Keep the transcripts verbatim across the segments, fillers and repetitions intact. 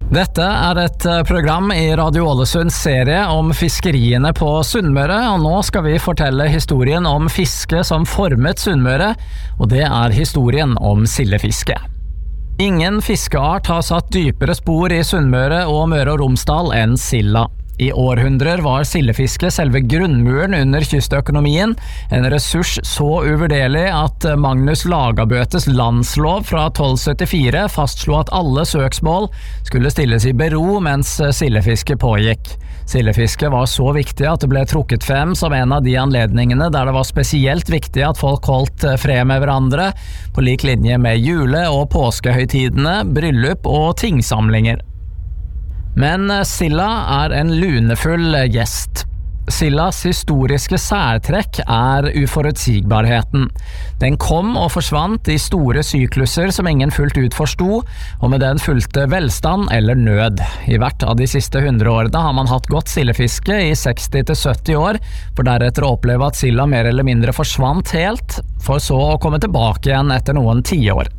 Dette er et program i Radio Ålesunds serie om fiskeriene på Sunnmøre, og nå skal vi fortelle historien om fiske som formet Sunnmøre, og det er historien om sildefiske. Ingen fiskeart har satt dypere spor i Sunnmøre og Møre og Romsdal enn silda. I århundrer var sildefiske selve grunnmuren under kystøkonomien, en ressurs så uvurderlig at Magnus Lagabøtes landslov fra tolv syttifire fastslo at alle søksmål skulle stilles i bero mens sildefiske pågikk. Sildefiske var så viktig at det ble trukket frem som en av de anledningene der det var spesielt viktig at folk holdt fred med hverandre, på lik linje med jule- og påskehøytidene, bryllup og tingsamlinger. Men silda er en lunefull gjest. Sildas historiske særtrekk er uforutsigbarheten. Den kom og forsvant i store sykluser som ingen fullt ut forsto, og med den fulgte velstand eller nød. I hvert av de siste hundre årene har man hatt godt sildefiske i seksti til sytti år, for deretter å oppleve at silda mer eller mindre forsvant helt, for så å komme tilbake igjen etter noen tiår.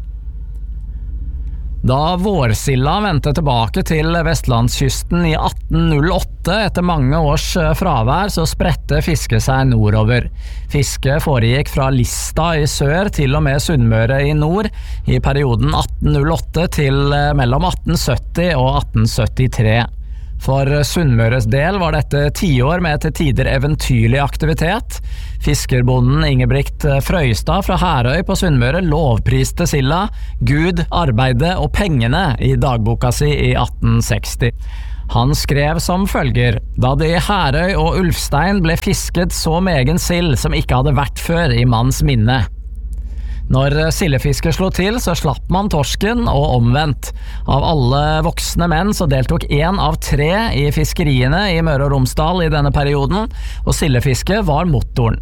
Da vårsilda vendte tilbake til vestlandskysten i atten null åtte etter mange års fravær, så spredte fiske seg nordover. Fiske foregikk fra Lista i sør til og med Sunnmøre i nord i perioden atten null åtte til mellom atten sytti og atten syttitre. For Sunnmøres del var dette tiår med til tider eventyrlig aktivitet. Fiskerbonden Ingebrigt Frøystad fra Herøy på Sunnmøre lovpriste silda, Gud, arbeidet og pengene i dagboka si i atten seksti. Han skrev som følger: Da det i Herøy og Ulfstein ble fisket så megen sild som ikke hadde vært før i manns minne. Når sildefiske slo til, så slapp man torsken, og omvendt. Av alle voksne menn så deltok en av tre i fiskeriene i Møre og Romsdal i denne perioden, og sildefiske var motoren.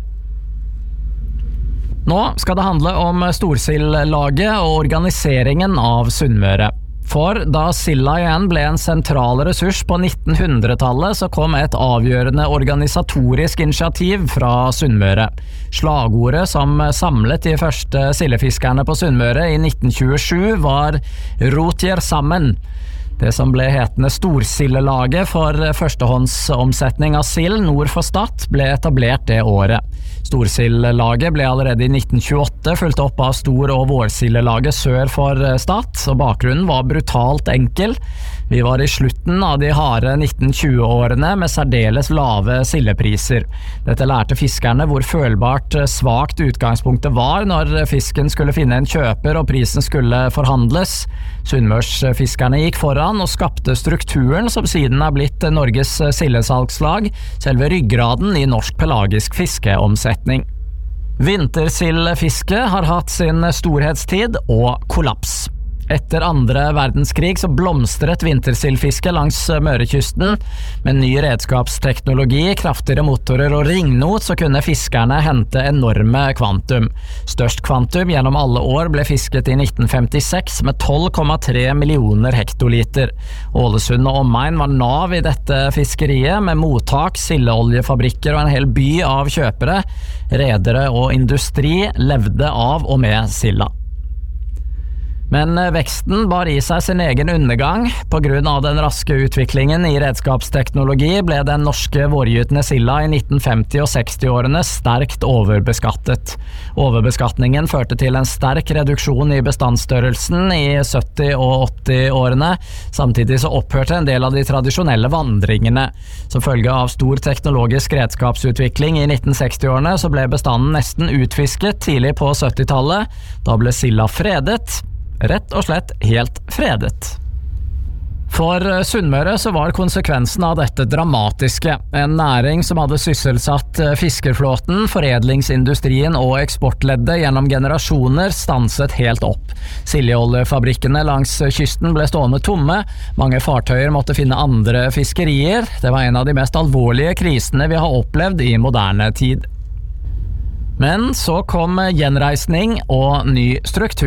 Nå skal det handle om storsildlaget og organiseringen av Sunnmøre. For da silda igjen ble en sentral ressurs på nittenhundretallet, så kom et avgjørende organisatorisk initiativ fra Sunnmøre. Slagordet som samlet de første sildefiskerne på Sunnmøre i nitten tjuesju var «Rotjer sammen». Det som ble hetende Storsildelaget for førstehåndsomsetning av sild nord for Stad ble etablert det året. Storsildelaget ble allerede i nitten tjueåtte fulgt opp av Stor- og Vårsildelaget sør for Stad, og bakgrunnen var brutalt enkel. Vi var i slutten av de harde nitten tjue-årene med særdeles lave sildepriser. Dette lærte fiskerne hvor følbart svakt utgangspunktet var når fisken skulle finne en kjøper og prisen skulle forhandles. Sunnmørsfiskerne gikk foran og skapte strukturen som siden er blitt Norges sildesalgslag, selve ryggraden i norsk pelagisk fiskeomsetning. Vintersildfiske har hatt sin storhetstid og kollaps. Etter andre verdenskrig så blomstret vintersildfiske langs Mørekysten. Med ny redskapsteknologi, kraftigere motorer og ringnot så kunne fiskerne hente enorme kvantum. Størst kvantum gjennom alle år ble fisket i nitten femtiseks med tolv komma tre millioner hektoliter. Ålesund og omegn var nav i dette fiskeriet, med mottak, sildeoljefabrikker og en hel by av kjøpere. Redere og industri levde av og med silda. Men veksten bar i seg sin egen undergang. På grunn av den raske utviklingen i redskapsteknologi ble den norske vårgytende silda i nitten femti- og seksti-årene sterkt overbeskattet. Overbeskatningen førte til en sterk reduksjon i bestandsstørrelsen i sytti- og åtti-årene. Samtidig så opphørte en del av de tradisjonelle vandringene. Som følge av stor teknologisk redskapsutvikling i nitten seksti-årene så ble bestanden nesten utfisket tidlig på syttitallet. Da ble silda fredet. Rett og slett helt fredet. For Sunnmøre så var konsekvensen av dette dramatiske. En næring som hadde sysselsatt fiskerflåten, foredlingsindustrien og eksportleddet gjennom generasjoner stanset helt opp. Sildeoljefabrikkene langs kysten ble stående tomme, mange fartøyer måtte finne andre fiskerier. Det var en av de mest alvorlige krisene vi har opplevd i moderne tid. Men så kom gjenreisning og ny struktur.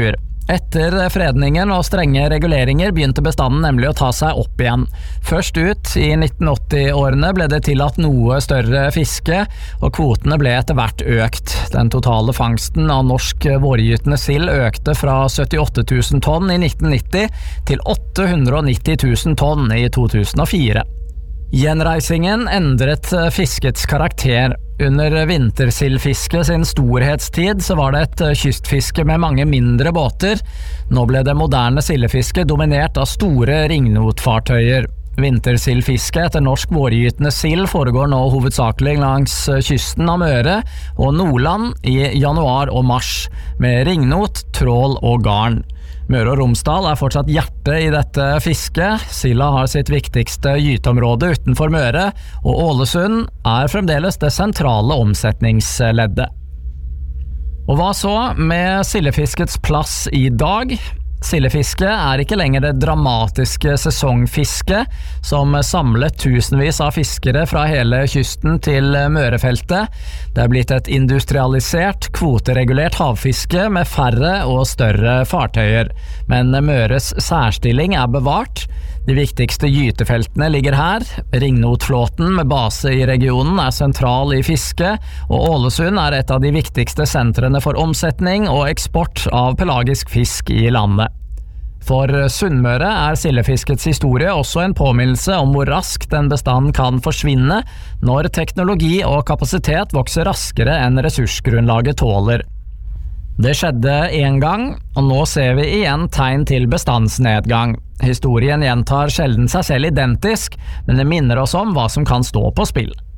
Etter fredningen og strenge reguleringer begynte bestanden nemlig å ta seg opp igjen. Først ut i nitten åtti-årene ble det tillatt noe større fiske, og kvotene ble etter hvert økt. Den totale fangsten av norsk vårgytende sild økte fra syttiåtte tusen tonn i nitten nitti til åtte hundre nitti tusen tonn i to tusen og fire. Gjenreisingen endret fiskets karakter. Under vintersildfiske sin storhetstid så var det et kystfiske med mange mindre båter. Nå ble det moderne sildefiske dominert av store ringnotfartøyer. Vintersildfiske etter norsk vårgytende sild foregår nå hovedsakelig langs kysten av Møre og Nordland i januar og mars, med ringnot, trål og garn. Møre og Romsdal er fortsatt hjertet i dette fisket. Silda har sitt viktigste gyteområde utenfor Møre, og Ålesund er fremdeles det sentrale omsetningsleddet. Og hva så med sildefiskets plass i dag? Sildefiske er ikke lenger det dramatiske sesongfiske som samlet tusenvis av fiskere fra hele kysten til Mørefeltet. Det er blitt et industrialisert, kvoteregulert havfiske med færre og større fartøyer. Men Møres særstilling er bevart. De viktigste gytefeltene ligger her. Ringnotflåten med base i regionen er sentral i fiske, og Ålesund er et av de viktigste sentrene for omsetning og eksport av pelagisk fisk i landet. For Sunnmøre er sildefiskets historie også en påminnelse om hvor raskt en bestand kan forsvinne når teknologi og kapasitet vokser raskere enn ressursgrunnlaget tåler. Det skjedde en gang, og nå ser vi igjen tegn til bestandsnedgang. Historien gjentar sjelden seg selv identisk, men det minner oss om hva som kan stå på spill.